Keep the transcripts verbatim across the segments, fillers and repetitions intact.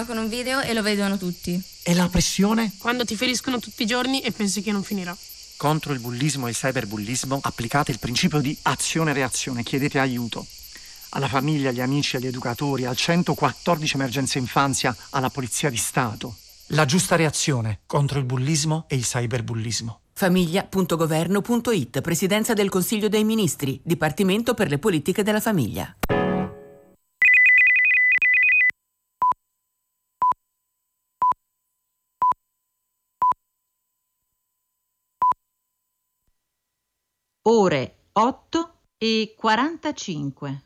tornerò con un video e lo vedono tutti. E la pressione? Quando ti feriscono tutti i giorni e pensi che non finirà. Contro il bullismo e il cyberbullismo applicate il principio di azione-reazione, chiedete aiuto. Alla famiglia, agli amici, agli educatori, al centoquattordici Emergenza Infanzia, alla Polizia di Stato. La giusta reazione contro il bullismo e il cyberbullismo. famiglia punto governo punto it, Presidenza del Consiglio dei Ministri, Dipartimento per le politiche della famiglia. Ore otto e quarantacinque.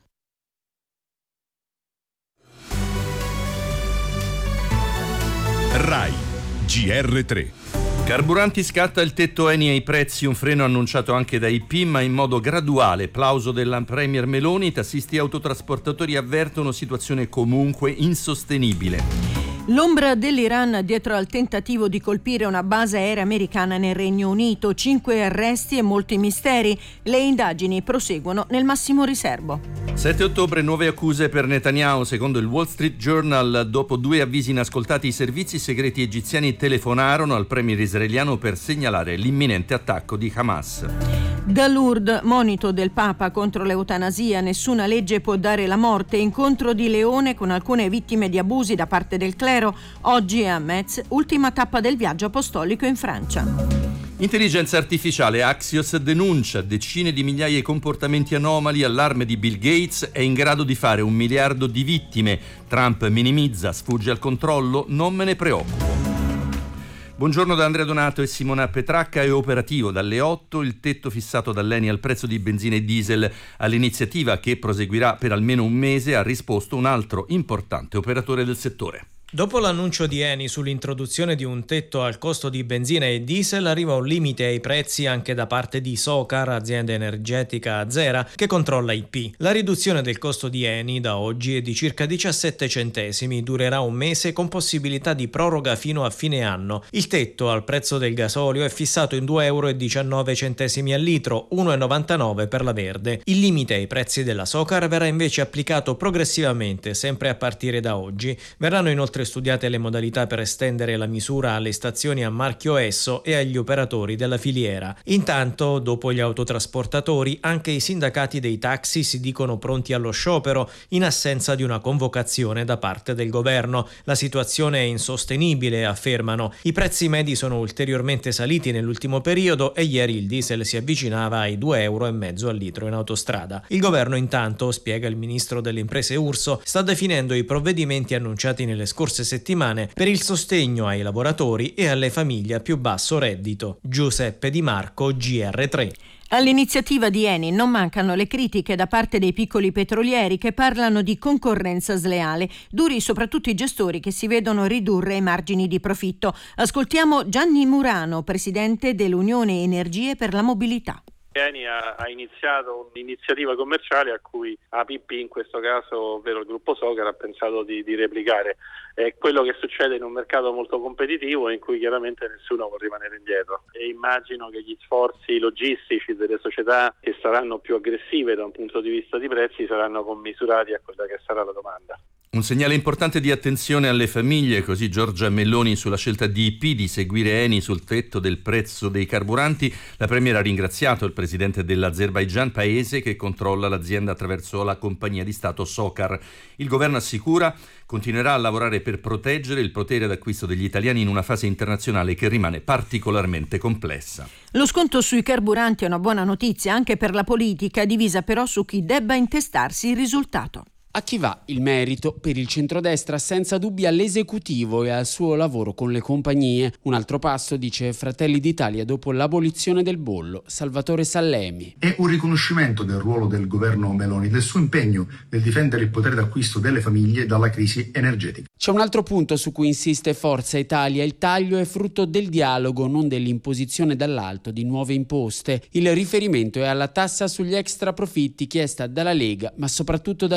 Rai G R tre. Carburanti, scatta il tetto Eni ai prezzi, un freno annunciato anche da I P, ma in modo graduale. Plauso della Premier Meloni, tassisti e autotrasportatori avvertono situazione comunque insostenibile. L'ombra dell'Iran dietro al tentativo di colpire una base aerea americana nel Regno Unito, cinque arresti e molti misteri. Le indagini proseguono nel massimo riservo. sette ottobre, nuove accuse per Netanyahu. Secondo il Wall Street Journal, dopo due avvisi inascoltati, i servizi segreti egiziani telefonarono al premier israeliano per segnalare l'imminente attacco di Hamas. Da Lourdes, monito del Papa contro l'eutanasia, nessuna legge può dare la morte. Incontro di Leone con alcune vittime di abusi da parte del clero. Oggi è a Metz, ultima tappa del viaggio apostolico in Francia. Intelligenza artificiale. Axios denuncia decine di migliaia di comportamenti anomali, allarme di Bill Gates, è in grado di fare un miliardo di vittime. Trump minimizza, sfugge al controllo, non me ne preoccupo. Buongiorno da Andrea Donato e Simona Petracca. È operativo dalle otto il tetto fissato dall'Eni al prezzo di benzina e diesel. All'iniziativa, che proseguirà per almeno un mese, ha risposto un altro importante operatore del settore. Dopo l'annuncio di Eni sull'introduzione di un tetto al costo di benzina e diesel, arriva un limite ai prezzi anche da parte di Socar, azienda energetica azera, che controlla I P. La riduzione del costo di Eni da oggi è di circa diciassette centesimi, durerà un mese con possibilità di proroga fino a fine anno. Il tetto al prezzo del gasolio è fissato in due euro e diciannove centesimi al litro, uno e novantanove per la verde. Il limite ai prezzi della Socar verrà invece applicato progressivamente, sempre a partire da oggi. Verranno inoltre studiate le modalità per estendere la misura alle stazioni a marchio Esso e agli operatori della filiera. Intanto, dopo gli autotrasportatori, anche i sindacati dei taxi si dicono pronti allo sciopero in assenza di una convocazione da parte del governo. La situazione è insostenibile, affermano. I prezzi medi sono ulteriormente saliti nell'ultimo periodo e ieri il diesel si avvicinava ai due euro e mezzo al litro in autostrada. Il governo intanto, spiega il ministro delle imprese Urso, sta definendo i provvedimenti annunciati nelle scorse settimane per il sostegno ai lavoratori e alle famiglie a più basso reddito. Giuseppe Di Marco, G R tre. All'iniziativa di Eni non mancano le critiche da parte dei piccoli petrolieri che parlano di concorrenza sleale, duri soprattutto i gestori che si vedono ridurre i margini di profitto. Ascoltiamo Gianni Murano, presidente dell'Unione Energie per la Mobilità. Eni ha, ha iniziato un'iniziativa commerciale a cui A P P, in questo caso ovvero il gruppo Socar, ha pensato di, di replicare. È quello che succede in un mercato molto competitivo in cui chiaramente nessuno può rimanere indietro, e immagino che gli sforzi logistici delle società che saranno più aggressive da un punto di vista di prezzi saranno commisurati a quella che sarà la domanda. Un segnale importante di attenzione alle famiglie, così Giorgia Meloni sulla scelta di I P di seguire Eni sul tetto del prezzo dei carburanti. La Premier ha ringraziato il presidente dell'Azerbaigian, paese che controlla l'azienda attraverso la compagnia di Stato Socar. Il governo assicura continuerà a lavorare per proteggere il potere d'acquisto degli italiani in una fase internazionale che rimane particolarmente complessa. Lo sconto sui carburanti è una buona notizia anche per la politica, divisa però su chi debba intestarsi il risultato. A chi va il merito? Per il centrodestra senza dubbi all'esecutivo e al suo lavoro con le compagnie. Un altro passo, dice Fratelli d'Italia, dopo l'abolizione del bollo. Salvatore Sallemi. È un riconoscimento del ruolo del governo Meloni, del suo impegno nel difendere il potere d'acquisto delle famiglie dalla crisi energetica. C'è un altro punto su cui insiste Forza Italia. Il taglio è frutto del dialogo, non dell'imposizione dall'alto di nuove imposte. Il riferimento è alla tassa sugli extraprofitti chiesta dalla Lega, ma soprattutto dalle opposizioni.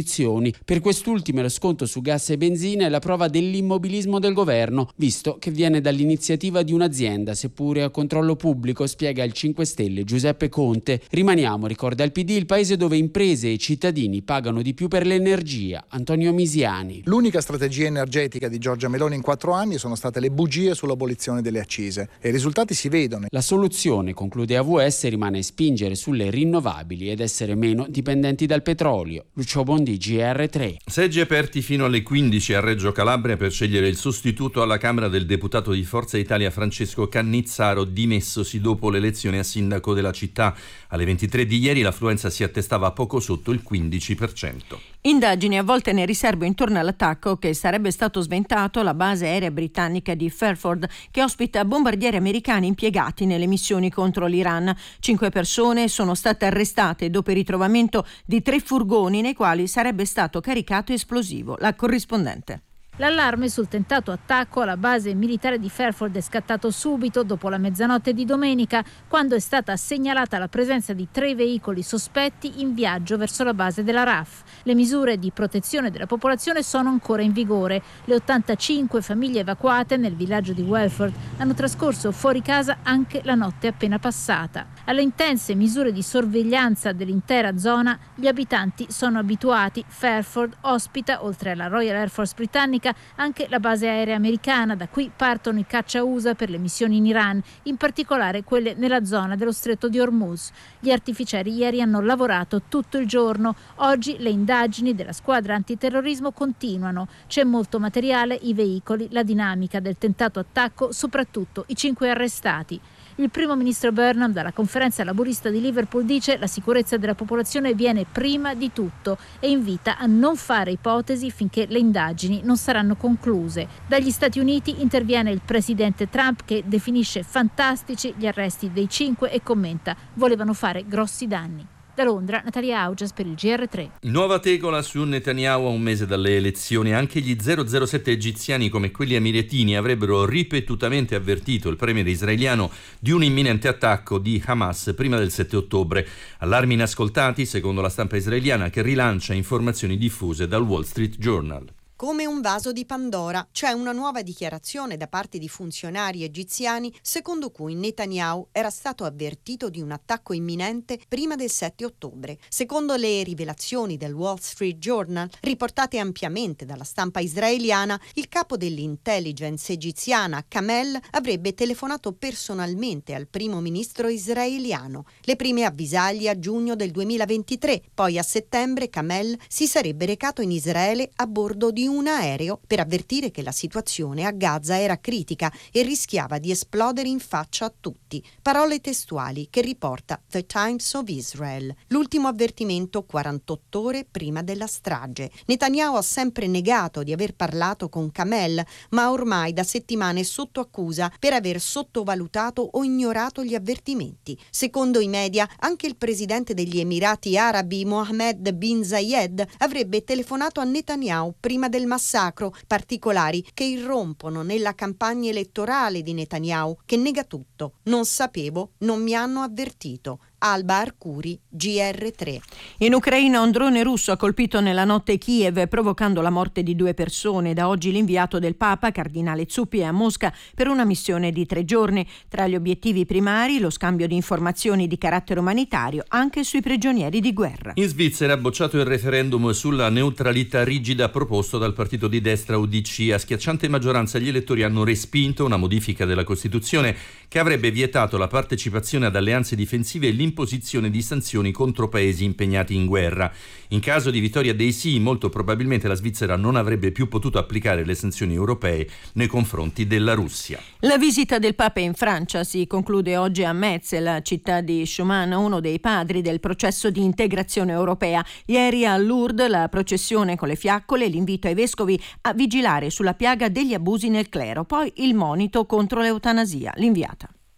opposizioni. Per quest'ultime lo sconto su gas e benzina è la prova dell'immobilismo del governo, visto che viene dall'iniziativa di un'azienda, seppure a controllo pubblico, spiega il cinque Stelle Giuseppe Conte. Rimaniamo, ricorda il P D, il paese dove imprese e cittadini pagano di più per l'energia. Antonio Misiani. L'unica strategia energetica di Giorgia Meloni in quattro anni sono state le bugie sull'abolizione delle accise e i risultati si vedono. La soluzione, conclude A V S, rimane spingere sulle rinnovabili ed essere meno dipendenti dal petrolio. Lucio Bondi, G R tre. Seggi aperti fino alle quindici a Reggio Calabria per scegliere il sostituto alla Camera del deputato di Forza Italia Francesco Cannizzaro, dimessosi dopo l'elezione a sindaco della città. Alle ventitré di ieri l'affluenza si attestava poco sotto il quindici per cento. Indagini avvolte nel riservo intorno all'attacco che sarebbe stato sventato alla base aerea britannica di Fairford, che ospita bombardieri americani impiegati nelle missioni contro l'Iran. Cinque persone sono state arrestate dopo il ritrovamento di tre furgoni nei quali sarebbe stato caricato esplosivo. La corrispondente. L'allarme sul tentato attacco alla base militare di Fairford è scattato subito dopo la mezzanotte di domenica, quando è stata segnalata la presenza di tre veicoli sospetti in viaggio verso la base della R A F. Le misure di protezione della popolazione sono ancora in vigore. Le ottantacinque famiglie evacuate nel villaggio di Welford hanno trascorso fuori casa anche la notte appena passata. Alle intense misure di sorveglianza dell'intera zona gli abitanti sono abituati. Fairford ospita, oltre alla Royal Air Force britannica, anche la base aerea americana. Da qui partono i caccia U S A per le missioni in Iran, in particolare quelle nella zona dello stretto di Hormuz. Gli artificieri ieri hanno lavorato tutto il giorno. Oggi le indagini della squadra antiterrorismo continuano. C'è molto materiale, i veicoli, la dinamica del tentato attacco, soprattutto i cinque arrestati. Il primo ministro Burnham dalla conferenza laburista di Liverpool dice: la sicurezza della popolazione viene prima di tutto e invita a non fare ipotesi finché le indagini non saranno concluse. Dagli Stati Uniti interviene il presidente Trump, che definisce fantastici gli arresti dei cinque e commenta: volevano fare grossi danni. Da Londra, Natalia Augias per il G R tre. Nuova tegola su Netanyahu a un mese dalle elezioni. Anche gli zero zero sette egiziani, come quelli emiretini, avrebbero ripetutamente avvertito il premier israeliano di un imminente attacco di Hamas prima del sette ottobre. Allarmi inascoltati, secondo la stampa israeliana, che rilancia informazioni diffuse dal Wall Street Journal. Come un vaso di Pandora, c'è una nuova dichiarazione da parte di funzionari egiziani secondo cui Netanyahu era stato avvertito di un attacco imminente prima del sette ottobre. Secondo le rivelazioni del Wall Street Journal, riportate ampiamente dalla stampa israeliana, il capo dell'intelligence egiziana Kamel avrebbe telefonato personalmente al primo ministro israeliano. Le prime avvisaglie a giugno del duemilaventitré, poi a settembre Kamel si sarebbe recato in Israele a bordo di un aereo per avvertire che la situazione a Gaza era critica e rischiava di esplodere in faccia a tutti. Parole testuali che riporta The Times of Israel. L'ultimo avvertimento quarantotto ore prima della strage. Netanyahu ha sempre negato di aver parlato con Kamel, ma ormai da settimane è sotto accusa per aver sottovalutato o ignorato gli avvertimenti. Secondo i media, anche il presidente degli Emirati Arabi Mohammed bin Zayed avrebbe telefonato a Netanyahu prima del massacro, particolari che irrompono nella campagna elettorale di Netanyahu, che nega tutto. Non sapevo, non mi hanno avvertito. Alba Arcuri, G R tre. In Ucraina un drone russo ha colpito nella notte Kiev, provocando la morte di due persone. Da oggi l'inviato del Papa, cardinale Zuppi, è a Mosca per una missione di tre giorni. Tra gli obiettivi primari lo scambio di informazioni di carattere umanitario anche sui prigionieri di guerra. In Svizzera ha bocciato il referendum sulla neutralità rigida proposto dal partito di destra U D C. A schiacciante maggioranza gli elettori hanno respinto una modifica della Costituzione che avrebbe vietato la partecipazione ad alleanze difensive e l'imposizione di sanzioni contro paesi impegnati in guerra. In caso di vittoria dei sì, molto probabilmente la Svizzera non avrebbe più potuto applicare le sanzioni europee nei confronti della Russia. La visita del Papa in Francia si conclude oggi a Metz, la città di Schuman, uno dei padri del processo di integrazione europea. Ieri a Lourdes la processione con le fiaccole e l'invito ai vescovi a vigilare sulla piaga degli abusi nel clero, poi il monito contro l'eutanasia. L'inviata.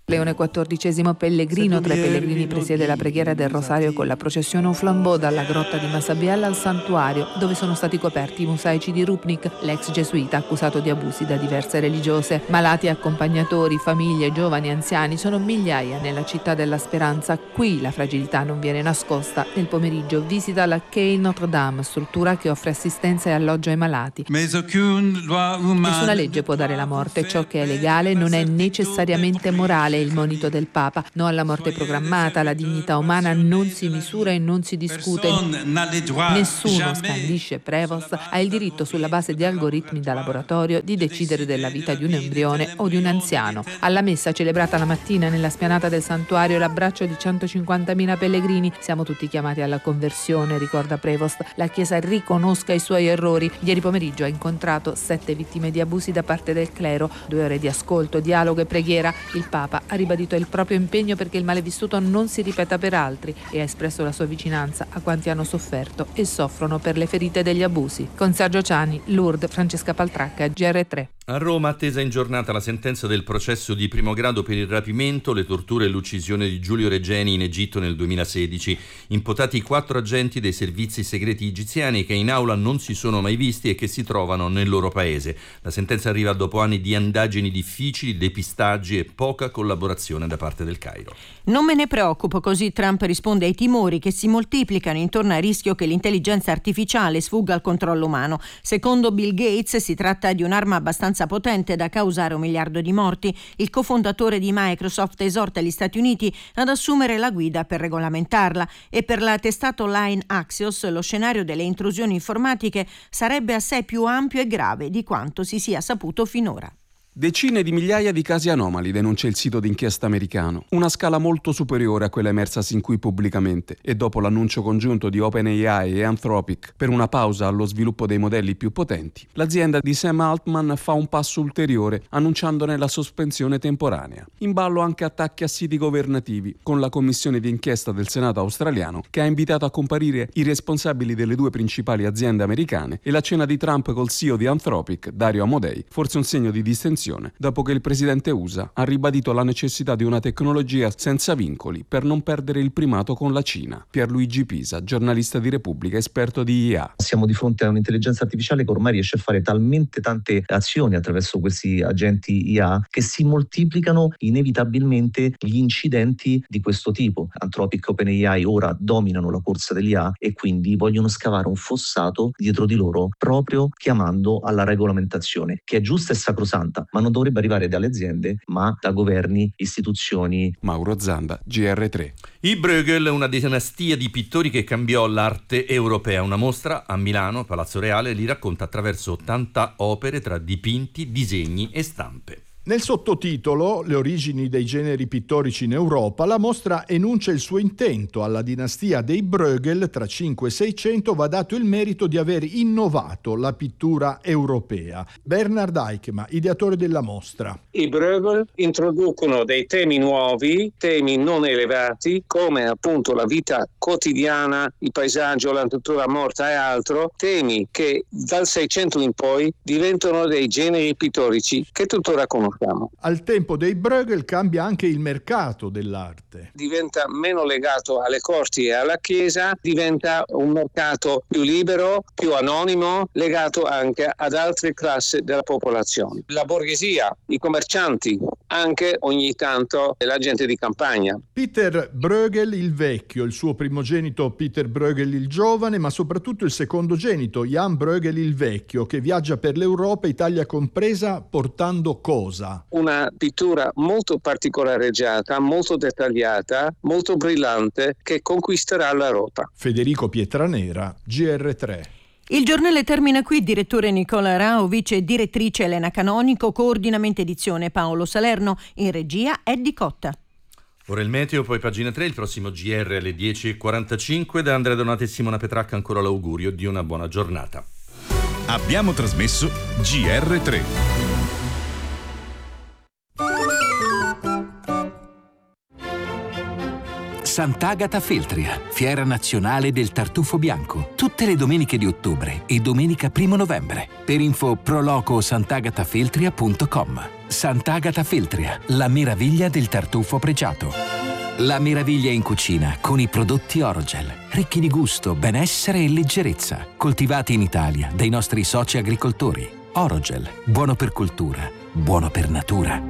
Leone quattordicesimo pellegrino, tra i pellegrini presiede la preghiera del rosario con la processione au flambeau dalla grotta di Massabiella al santuario, dove sono stati coperti i mosaici di Rupnik, l'ex gesuita accusato di abusi da diverse religiose. Malati, accompagnatori, famiglie, giovani, anziani, sono migliaia nella città della speranza. Qui la fragilità non viene nascosta. Nel pomeriggio visita la Quai Notre-Dame, struttura che offre assistenza e alloggio ai malati. Nessuna legge può dare la morte, ciò che è legale non è necessariamente morale. Il monito del Papa: no alla morte programmata, la dignità umana non si misura e non si discute. Nessuno, scandisce Prevost, ha il diritto, sulla base di algoritmi da laboratorio, di decidere della vita di un embrione o di un anziano. Alla messa celebrata la mattina nella spianata del santuario, l'abbraccio di centocinquantamila pellegrini. Siamo tutti chiamati alla conversione, ricorda Prevost. La Chiesa riconosca i suoi errori. Ieri pomeriggio ha incontrato sette vittime di abusi da parte del clero, due ore di ascolto, dialogo e preghiera. Il Papa ha ribadito il proprio impegno perché il male vissuto non si ripeta per altri e ha espresso la sua vicinanza a quanti hanno sofferto e soffrono per le ferite degli abusi. Con Sergio Ciani, Lourdes, Francesca Paltracca, G R tre. A Roma attesa in giornata la sentenza del processo di primo grado per il rapimento, le torture e l'uccisione di Giulio Regeni in Egitto nel duemilasedici. Imputati quattro agenti dei servizi segreti egiziani che in aula non si sono mai visti e che si trovano nel loro paese. La sentenza arriva dopo anni di indagini difficili, depistaggi e poca collaborazione da parte del Cairo. Non me ne preoccupo, così Trump risponde ai timori che si moltiplicano intorno al rischio che l'intelligenza artificiale sfugga al controllo umano. Secondo Bill Gates si tratta di un'arma abbastanza potente da causare un miliardo di morti. Il cofondatore di Microsoft esorta gli Stati Uniti ad assumere la guida per regolamentarla, e per la testata online Axios lo scenario delle intrusioni informatiche sarebbe assai più ampio e grave di quanto si sia saputo finora. Decine di migliaia di casi anomali, denuncia il sito d'inchiesta americano, una scala molto superiore a quella emersa sin qui pubblicamente, e dopo l'annuncio congiunto di OpenAI e Anthropic per una pausa allo sviluppo dei modelli più potenti, l'azienda di Sam Altman fa un passo ulteriore annunciandone la sospensione temporanea. In ballo anche attacchi a siti governativi, con la commissione di inchiesta del Senato australiano che ha invitato a comparire i responsabili delle due principali aziende americane, e la cena di Trump col C E O di Anthropic, Dario Amodei, forse un segno di distensione dopo che il presidente U S A ha ribadito la necessità di una tecnologia senza vincoli per non perdere il primato con la Cina. Pierluigi Pisa, giornalista di Repubblica, esperto di I A. Siamo di fronte a un'intelligenza artificiale che ormai riesce a fare talmente tante azioni attraverso questi agenti I A che si moltiplicano inevitabilmente gli incidenti di questo tipo. Anthropic e OpenAI ora dominano la corsa dell'I A e quindi vogliono scavare un fossato dietro di loro, proprio chiamando alla regolamentazione, che è giusta e sacrosanta, ma non dovrebbe arrivare dalle aziende, ma da governi, istituzioni. Mauro Zanda, G R tre. I Bruegel, una dinastia di pittori che cambiò l'arte europea. Una mostra a Milano, Palazzo Reale, li racconta attraverso ottanta opere tra dipinti, disegni e stampe. Nel sottotitolo "Le origini dei generi pittorici in Europa", la mostra enuncia il suo intento. Alla dinastia dei Bruegel, tra cinquecento e seicento, va dato il merito di aver innovato la pittura europea. Bernard Eichema, ideatore della mostra. I Bruegel introducono dei temi nuovi, temi non elevati, come appunto la vita quotidiana, il paesaggio, la natura morta e altro, temi che dal Seicento in poi diventano dei generi pittorici che tuttora conosciamo. Al tempo dei Bruegel cambia anche il mercato dell'arte. Diventa meno legato alle corti e alla chiesa, diventa un mercato più libero, più anonimo, legato anche ad altre classi della popolazione. La borghesia, i commercianti, anche ogni tanto la gente di campagna. Peter Bruegel il vecchio, il suo primogenito Peter Bruegel il giovane, ma soprattutto il secondogenito Jan Bruegel il vecchio, che viaggia per l'Europa, Italia compresa, portando cosa? Una pittura molto particolareggiata, molto dettagliata, molto brillante, che conquisterà l'Europa. Federico Pietranera, G R tre. Il giornale termina qui. Direttore Nicola Rao, vice direttrice Elena Canonico, coordinamento edizione Paolo Salerno, in regia Eddie Cotta. Ora il meteo, poi pagina tre, il prossimo G R alle dieci e quarantacinque. Da Andrea Donati e Simona Petracca ancora l'augurio di una buona giornata. Abbiamo trasmesso G R tre. Sant'Agata Feltria, fiera nazionale del tartufo bianco, tutte le domeniche di ottobre e domenica primo novembre. Per info proloco sant'agatafeltria punto com. Sant'Agata Feltria, la meraviglia del tartufo pregiato. La meraviglia in cucina con i prodotti Orogel, ricchi di gusto, benessere e leggerezza, coltivati in Italia dai nostri soci agricoltori. Orogel, buono per cultura, buono per natura.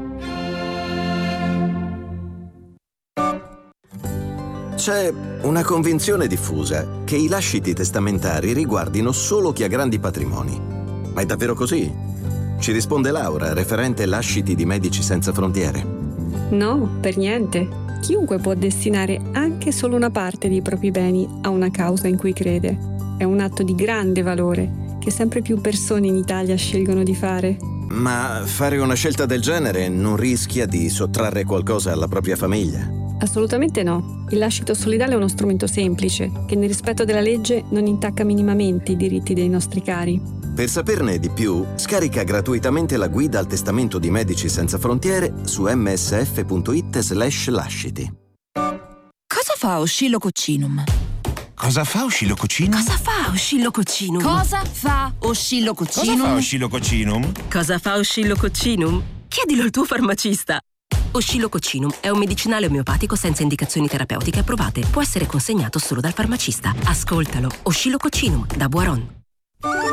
C'è una convinzione diffusa che i lasciti testamentari riguardino solo chi ha grandi patrimoni. Ma è davvero così? Ci risponde Laura, referente lasciti di Medici Senza Frontiere. No, per niente. Chiunque può destinare anche solo una parte dei propri beni a una causa in cui crede. È un atto di grande valore che sempre più persone in Italia scelgono di fare. Ma fare una scelta del genere non rischia di sottrarre qualcosa alla propria famiglia? Assolutamente no. Il lascito solidale è uno strumento semplice, che nel rispetto della legge non intacca minimamente i diritti dei nostri cari. Per saperne di più, scarica gratuitamente la guida al testamento di Medici Senza Frontiere su msf.it slash lasciti. Cosa fa Oscillococcinum? Cosa fa Oscillococcinum? Cosa fa Oscillococcinum? Cosa fa Oscillococcinum? Cosa fa Oscillococcinum? Cosa fa Oscillococcinum? Chiedilo al tuo farmacista. Oscillococcinum è un medicinale omeopatico senza indicazioni terapeutiche approvate. Può essere consegnato solo dal farmacista. Ascoltalo. Oscillococcinum da Boiron.